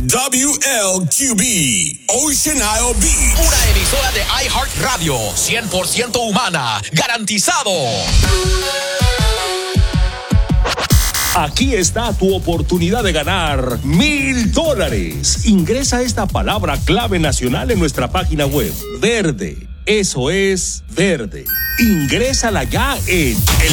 WLQB, Ocean Isle Beach. Una emisora de iHeartRadio, 100% humana, garantizado. Aquí está tu oportunidad de ganar $1,000. Ingresa esta palabra clave nacional en nuestra página web. Verde. Eso es verde. Ingrésala ya en